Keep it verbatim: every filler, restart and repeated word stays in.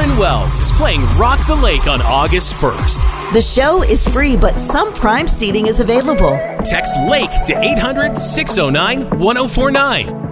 Orrin Wells is playing Rock the Lake on August first. The show is free, but some prime seating is available. Text LAKE to eight hundred, six oh nine, one oh four nine.